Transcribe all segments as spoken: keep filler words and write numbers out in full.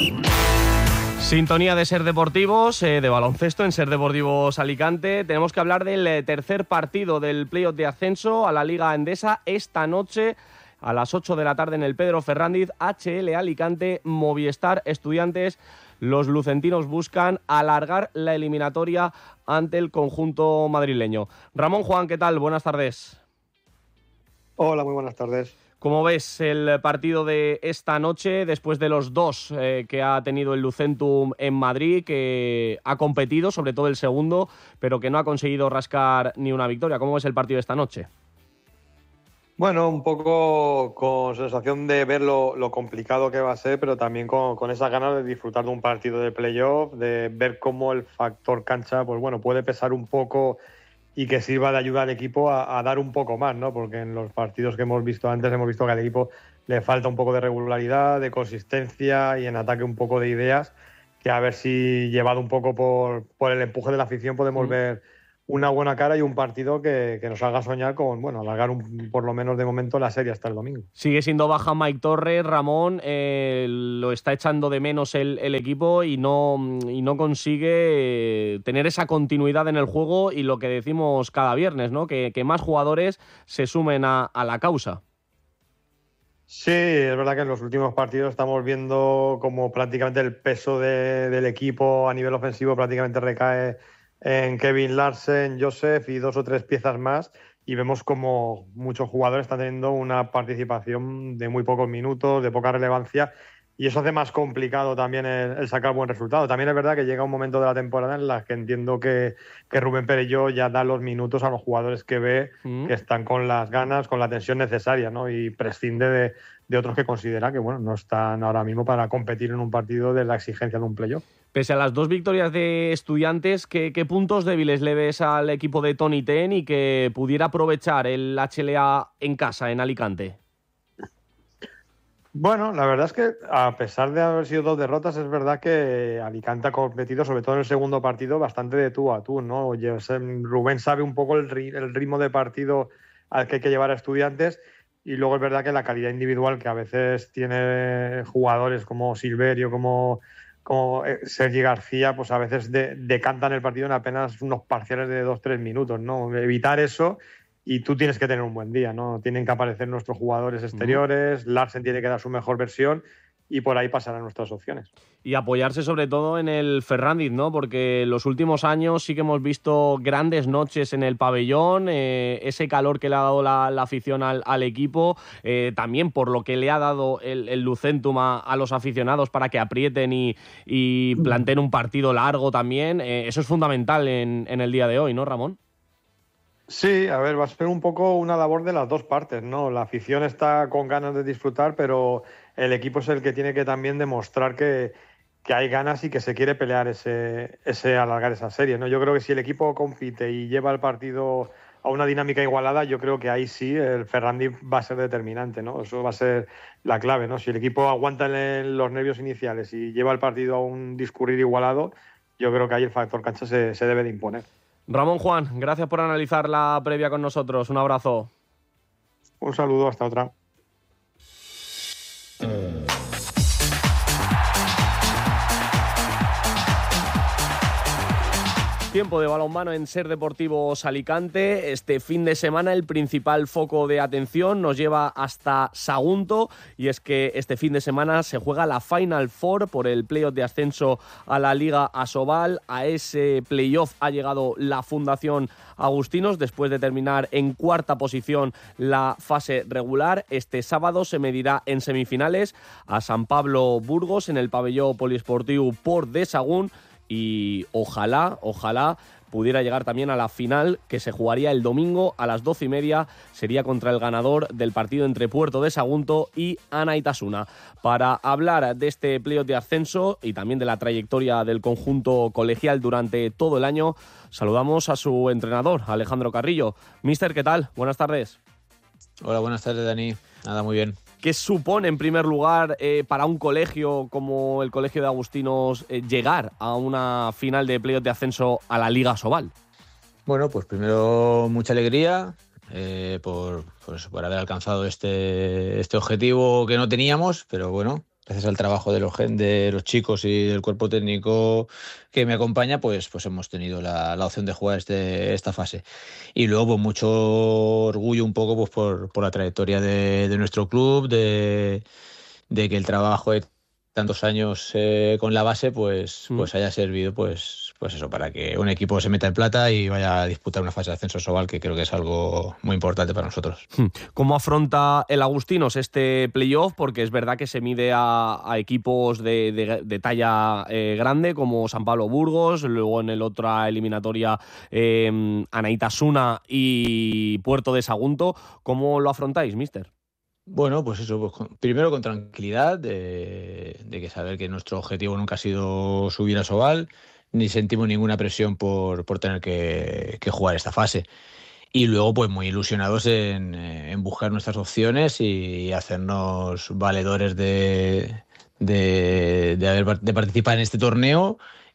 Sintonía de Ser Deportivos, eh, de baloncesto en Ser Deportivos Alicante. Tenemos que hablar del eh, tercer partido del playoff de ascenso a la Liga Endesa esta noche a las ocho de la tarde en el Pedro Ferrándiz. H L Alicante, Movistar Estudiantes. Los lucentinos buscan alargar la eliminatoria ante el conjunto madrileño. Ramón, Juan, ¿qué tal? Buenas tardes. Hola, muy buenas tardes. ¿Cómo ves el partido de esta noche después de los dos eh, que ha tenido el Lucentum en Madrid, que ha competido, sobre todo el segundo, pero que no ha conseguido rascar ni una victoria? ¿Cómo ves el partido de esta noche? Bueno, un poco con sensación de ver lo, lo complicado que va a ser, pero también con, con esas ganas de disfrutar de un partido de playoff, de ver cómo el factor cancha, pues bueno, puede pesar un poco y que sirva de ayuda al equipo a, a dar un poco más, ¿no? Porque en los partidos que hemos visto antes hemos visto que al equipo le falta un poco de regularidad, de consistencia y en ataque un poco de ideas, que a ver si llevado un poco por, por el empuje de la afición podemos mm. ver una buena cara y un partido que, que nos haga soñar con, bueno, alargar un, por lo menos de momento la serie hasta el domingo. Sigue siendo baja Mike Torres, Ramón, eh, lo está echando de menos el, el equipo y no, y no consigue tener esa continuidad en el juego y lo que decimos cada viernes, ¿no? Que, que más jugadores se sumen a, a la causa. Sí, es verdad que en los últimos partidos estamos viendo como prácticamente el peso de, del equipo a nivel ofensivo prácticamente recae en Kevin Larsen, Joseph y dos o tres piezas más, y vemos como muchos jugadores están teniendo una participación de muy pocos minutos, de poca relevancia, y eso hace más complicado también el, el sacar buen resultado. También es verdad que llega un momento de la temporada en la que entiendo que, que Rubén Perelló ya da los minutos a los jugadores que ve mm. que están con las ganas, con la tensión necesaria, ¿no? Y prescinde de, de otros que considera que bueno, no están ahora mismo para competir en un partido de la exigencia de un playoff. Pese a las dos victorias de Estudiantes, ¿qué, qué puntos débiles le ves al equipo de Toni Ten y que pudiera aprovechar el H L A en casa, en Alicante? Bueno, la verdad es que a pesar de haber sido dos derrotas, es verdad que Alicante ha competido, sobre todo en el segundo partido, bastante de tú a tú, ¿no? Rubén sabe un poco el, el ritmo de partido al que hay que llevar a Estudiantes, y luego es verdad que la calidad individual que a veces tiene jugadores como Silverio, como... como Sergi García, pues a veces de, decantan el partido en apenas unos parciales de dos tres minutos, ¿no? Evitar eso, y tú tienes que tener un buen día, ¿no? Tienen que aparecer nuestros jugadores exteriores, uh-huh. Larsen tiene que dar su mejor versión y por ahí pasarán nuestras opciones. Y apoyarse sobre todo en el Ferrándiz, ¿no? Porque en los últimos años sí que hemos visto grandes noches en el pabellón, eh, ese calor que le ha dado la, la afición al, al equipo, eh, también por lo que le ha dado el, el Lucentum a, a los aficionados para que aprieten y, y planteen un partido largo también. Eh, eso es fundamental en, en el día de hoy, ¿no, Ramón? Sí, a ver, va a ser un poco una labor de las dos partes, ¿no? La afición está con ganas de disfrutar, pero el equipo es el que tiene que también demostrar que, que hay ganas y que se quiere pelear ese, ese alargar esa serie, ¿no? Yo creo que si el equipo compite y lleva el partido a una dinámica igualada, yo creo que ahí sí el Ferrándiz va a ser determinante, ¿no? Eso va a ser la clave, ¿no? Si el equipo aguanta en los nervios iniciales y lleva el partido a un discurrir igualado, yo creo que ahí el factor cancha se, se debe de imponer. Ramón, Juan, gracias por analizar la previa con nosotros. Un abrazo. Un saludo, hasta otra. Tiempo de balonmano en Ser Deportivos Alicante. Este fin de semana el principal foco de atención nos lleva hasta Sagunto, y es que este fin de semana se juega la Final Four por el playoff de ascenso a la Liga Asobal. A ese playoff ha llegado la Fundación Agustinos después de terminar en cuarta posición la fase regular. Este sábado se medirá en semifinales a San Pablo Burgos en el pabellón poliesportivo Port de Sagún. Y ojalá, ojalá pudiera llegar también a la final, que se jugaría el domingo a las doce y media. Sería contra el ganador del partido entre Puerto de Sagunto y Anaitasuna. Para hablar de este playoff de ascenso y también de la trayectoria del conjunto colegial durante todo el año, saludamos a su entrenador, Alejandro Carrillo. Mister, ¿qué tal? Buenas tardes. Hola, buenas tardes, Dani. Nada, muy bien. ¿Qué supone, en primer lugar, eh, para un colegio como el Colegio de Agustinos eh, llegar a una final de playoff de ascenso a la Liga Asobal? Bueno, pues primero mucha alegría eh, por, por, por haber alcanzado este, este objetivo que no teníamos, pero bueno, gracias al trabajo de los, de los chicos y del cuerpo técnico que me acompaña, pues, pues hemos tenido la, la opción de jugar este, esta fase. Y luego pues mucho orgullo un poco pues por, por la trayectoria de, de nuestro club, de, de que el trabajo de tantos años eh, con la base pues, mm. pues haya servido pues, pues eso, para que un equipo se meta en plata y vaya a disputar una fase de ascenso Sobal, que creo que es algo muy importante para nosotros. ¿Cómo afronta el Agustinos este playoff? Porque es verdad que se mide a, a equipos de, de, de talla eh, grande como San Pablo Burgos, luego en el otra eliminatoria eh, Anaitasuna y Puerto de Sagunto. ¿Cómo lo afrontáis, míster? Bueno, pues eso, pues con, primero con tranquilidad, de, de que saber que nuestro objetivo nunca ha sido subir a Sobal, ni sentimos ninguna presión por, por tener que, que jugar esta fase. Y luego, pues muy ilusionados en, en buscar nuestras opciones y hacernos valedores de, de, de, haber, de participar en este torneo.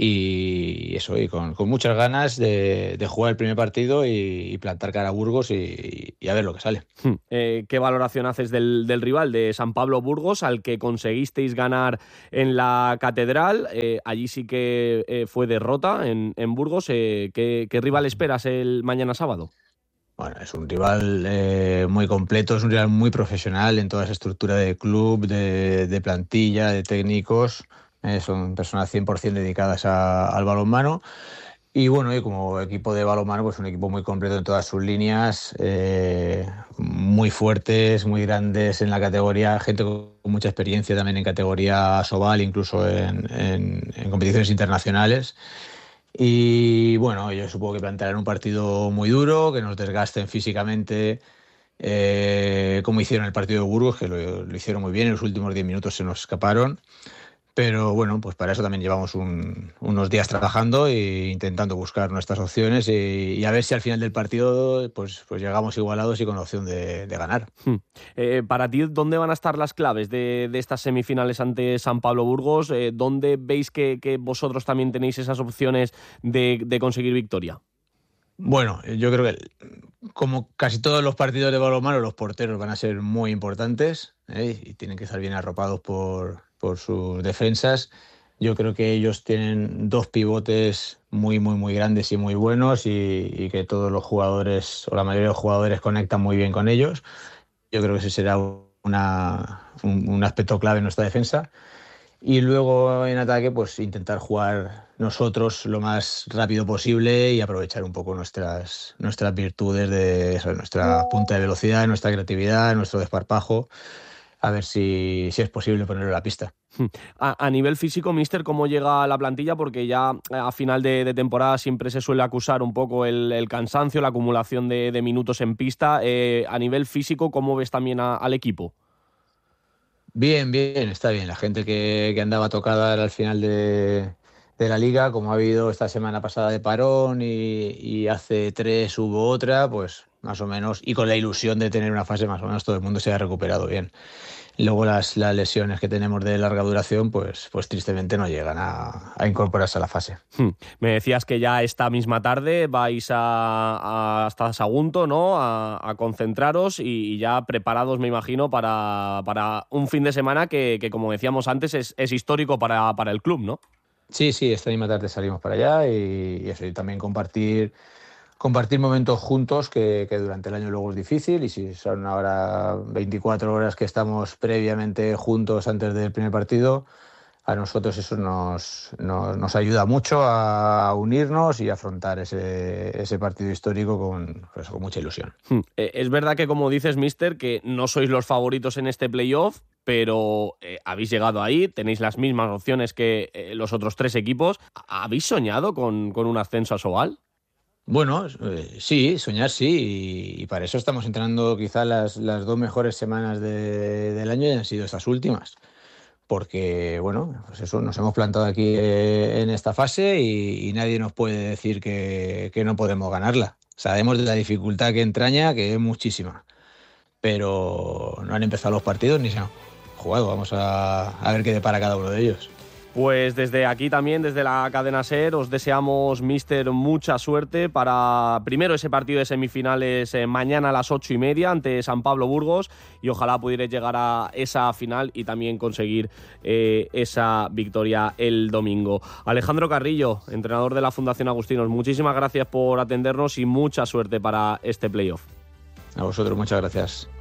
Y eso, y con, con muchas ganas de, de jugar el primer partido y, y plantar cara a Burgos y, y a ver lo que sale. Hmm. Eh, ¿Qué valoración haces del, del rival, de San Pablo Burgos, al que conseguisteis ganar en la Catedral? Eh, allí sí que eh, fue derrota en, en Burgos. Eh, ¿qué, ¿Qué rival esperas el mañana sábado? Bueno, es un rival eh, muy completo, es un rival muy profesional en toda esa estructura de club, de, de plantilla, de técnicos. Eh, son personas cien por ciento dedicadas a, al balonmano. Y bueno, y como equipo de balonmano, pues un equipo muy completo en todas sus líneas, eh, muy fuertes, muy grandes en la categoría, gente con mucha experiencia también en categoría Sobal, incluso en, en, en competiciones internacionales. Y bueno, yo supongo que plantearán un partido muy duro, que nos desgasten físicamente, eh, como hicieron el partido de Burgos, que lo, lo hicieron muy bien, en los últimos diez minutos se nos escaparon. Pero bueno, pues para eso también llevamos un, unos días trabajando e intentando buscar nuestras opciones y, y a ver si al final del partido pues, pues llegamos igualados y con la opción de, de ganar. Hmm. Eh, para ti, ¿dónde van a estar las claves de, de estas semifinales ante San Pablo Burgos? Eh, ¿Dónde veis que, que vosotros también tenéis esas opciones de, de conseguir victoria? Bueno, yo creo que como casi todos los partidos de balonmano, los porteros van a ser muy importantes, ¿eh? Y tienen que estar bien arropados por... por sus defensas. Yo creo que ellos tienen dos pivotes muy, muy, muy grandes y muy buenos y, y que todos los jugadores, o la mayoría de los jugadores, conectan muy bien con ellos. Yo creo que ese será una, un, un aspecto clave en nuestra defensa. Y luego en ataque, pues intentar jugar nosotros lo más rápido posible y aprovechar un poco nuestras, nuestras virtudes, de eso, nuestra punta de velocidad, nuestra creatividad, nuestro desparpajo. A ver si, si es posible ponerlo en la pista. A, a nivel físico, míster, ¿cómo llega la plantilla? Porque ya a final de, de temporada siempre se suele acusar un poco el, el cansancio, la acumulación de, de minutos en pista. Eh, a nivel físico, ¿cómo ves también a, al equipo? Bien, bien, está bien. La gente que, que andaba tocada al final de, de la liga, como ha habido esta semana pasada de parón y, y hace tres hubo otra, pues más o menos, y con la ilusión de tener una fase más o menos, todo el mundo se ha recuperado bien. Luego las, las lesiones que tenemos de larga duración, pues, pues tristemente no llegan a, a incorporarse a la fase. Hmm. Me decías que ya esta misma tarde vais a, a hasta Sagunto, ¿no? A, a concentraros y, y ya preparados, me imagino, para, para un fin de semana que, que como decíamos antes, es, es histórico para, para el club, ¿no? Sí, sí, esta misma tarde salimos para allá y, y eso, y también compartir... compartir momentos juntos que, que durante el año luego es difícil, y si son ahora veinticuatro horas que estamos previamente juntos antes del primer partido, a nosotros eso nos, nos, nos ayuda mucho a unirnos y afrontar ese, ese partido histórico con, pues, con mucha ilusión. Es verdad que, como dices, míster, que no sois los favoritos en este playoff, pero eh, habéis llegado ahí, tenéis las mismas opciones que eh, los otros tres equipos. ¿Habéis soñado con, con un ascenso a Sobal? Bueno, eh, sí, soñar sí, y, y para eso estamos entrenando quizá las, las dos mejores semanas de, del año y han sido estas últimas, porque bueno, pues eso, nos hemos plantado aquí eh, en esta fase y, y nadie nos puede decir que, que no podemos ganarla. Sabemos de la dificultad que entraña, que es muchísima, pero no han empezado los partidos ni se han jugado. Vamos a, a ver qué depara cada uno de ellos. Pues desde aquí también, desde la cadena SER, os deseamos, míster, mucha suerte para primero ese partido de semifinales eh, mañana a las ocho y media ante San Pablo Burgos, y ojalá pudierais llegar a esa final y también conseguir eh, esa victoria el domingo. Alejandro Carrillo, entrenador de la Fundación Agustinos, muchísimas gracias por atendernos y mucha suerte para este playoff. A vosotros, muchas gracias.